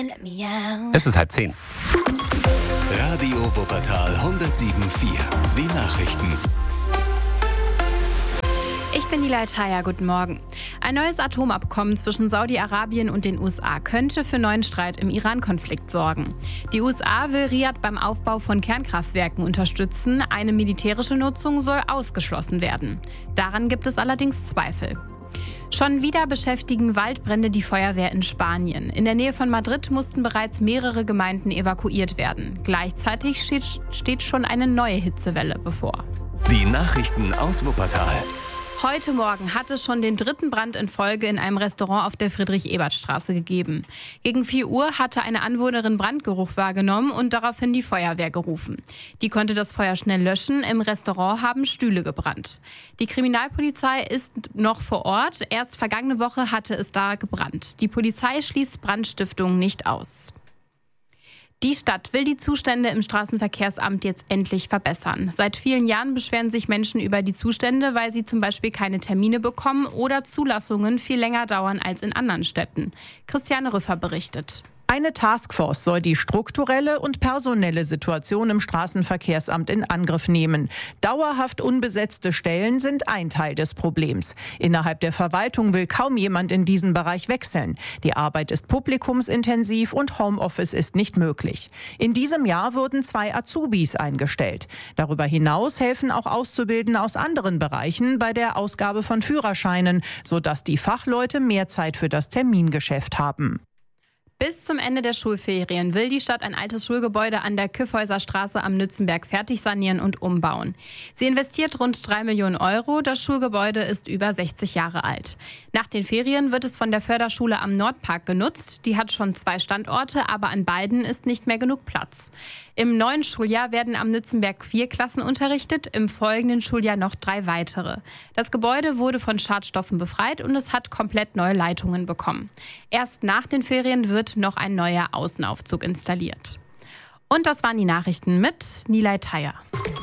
Es ist 9:30. Radio Wuppertal 107.4. Die Nachrichten. Ich bin Nilay Taya, guten Morgen. Ein neues Atomabkommen zwischen Saudi-Arabien und den USA könnte für neuen Streit im Iran-Konflikt sorgen. Die USA will Riad beim Aufbau von Kernkraftwerken unterstützen. Eine militärische Nutzung soll ausgeschlossen werden. Daran gibt es allerdings Zweifel. Schon wieder beschäftigen Waldbrände die Feuerwehr in Spanien. In der Nähe von Madrid mussten bereits mehrere Gemeinden evakuiert werden. Gleichzeitig steht schon eine neue Hitzewelle bevor. Die Nachrichten aus Wuppertal. Heute Morgen hat es schon den dritten Brand in Folge in einem Restaurant auf der Friedrich-Ebert-Straße gegeben. Gegen 4 Uhr hatte eine Anwohnerin Brandgeruch wahrgenommen und daraufhin die Feuerwehr gerufen. Die konnte das Feuer schnell löschen. Im Restaurant haben Stühle gebrannt. Die Kriminalpolizei ist noch vor Ort. Erst vergangene Woche hatte es da gebrannt. Die Polizei schließt Brandstiftung nicht aus. Die Stadt will die Zustände im Straßenverkehrsamt jetzt endlich verbessern. Seit vielen Jahren beschweren sich Menschen über die Zustände, weil sie zum Beispiel keine Termine bekommen oder Zulassungen viel länger dauern als in anderen Städten. Christiane Rüffer berichtet. Eine Taskforce soll die strukturelle und personelle Situation im Straßenverkehrsamt in Angriff nehmen. Dauerhaft unbesetzte Stellen sind ein Teil des Problems. Innerhalb der Verwaltung will kaum jemand in diesen Bereich wechseln. Die Arbeit ist publikumsintensiv und Homeoffice ist nicht möglich. In diesem Jahr wurden 2 Azubis eingestellt. Darüber hinaus helfen auch Auszubildende aus anderen Bereichen bei der Ausgabe von Führerscheinen, sodass die Fachleute mehr Zeit für das Termingeschäft haben. Bis zum Ende der Schulferien will die Stadt ein altes Schulgebäude an der Kyffhäuser Straße am Nützenberg fertig sanieren und umbauen. Sie investiert rund 3 Millionen Euro. Das Schulgebäude ist über 60 Jahre alt. Nach den Ferien wird es von der Förderschule am Nordpark genutzt. Die hat schon 2 Standorte, aber an beiden ist nicht mehr genug Platz. Im neuen Schuljahr werden am Nützenberg 4 Klassen unterrichtet, im folgenden Schuljahr noch 3 weitere. Das Gebäude wurde von Schadstoffen befreit und es hat komplett neue Leitungen bekommen. Erst nach den Ferien wird noch ein neuer Außenaufzug installiert. Und das waren die Nachrichten mit Nilay Taya.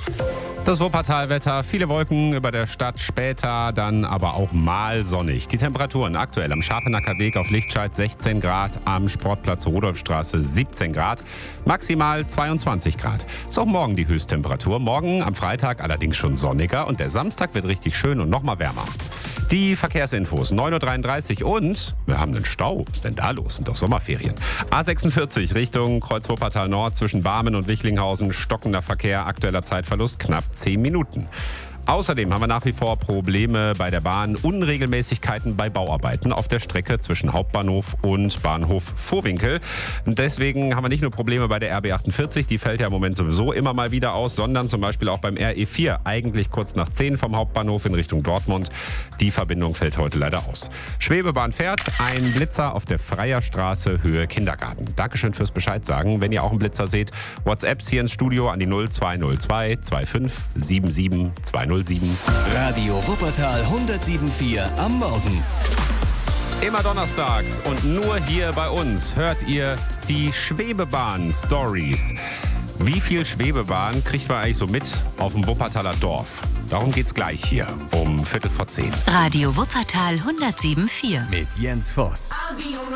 Das Wuppertal-Wetter, viele Wolken über der Stadt, später dann aber auch mal sonnig. Die Temperaturen aktuell am Scharpenacker Weg auf Lichtscheid 16 Grad, am Sportplatz Rudolfstraße 17 Grad, maximal 22 Grad. Ist auch morgen die Höchsttemperatur. Morgen am Freitag allerdings schon sonniger und der Samstag wird richtig schön und noch mal wärmer. Die Verkehrsinfos, 9:33 Uhr und wir haben einen Stau. Was ist denn da los? Sind doch Sommerferien. A46 Richtung Kreuz Wuppertal Nord zwischen Barmen und Wichlinghausen. Stockender Verkehr, aktueller Zeitverlust knapp 10 Minuten. Außerdem haben wir nach wie vor Probleme bei der Bahn, Unregelmäßigkeiten bei Bauarbeiten auf der Strecke zwischen Hauptbahnhof und Bahnhof Vohwinkel. Und deswegen haben wir nicht nur Probleme bei der RB 48, die fällt ja im Moment sowieso immer mal wieder aus, sondern zum Beispiel auch beim RE4, eigentlich kurz nach 10 vom Hauptbahnhof in Richtung Dortmund. Die Verbindung fällt heute leider aus. Schwebebahn fährt, ein Blitzer auf der Freierstraße, Höhe Kindergarten. Dankeschön fürs Bescheid sagen. Wenn ihr auch einen Blitzer seht, WhatsApps hier ins Studio an die 0202 25 77 207. Radio Wuppertal 107.4 am Morgen. Immer donnerstags und nur hier bei uns hört ihr die Schwebebahn-Stories. Wie viel Schwebebahn kriegt man eigentlich so mit auf dem Wuppertaler Dorf? Darum geht's gleich hier um 9:45. Radio Wuppertal 107.4 Mit Jens Voss.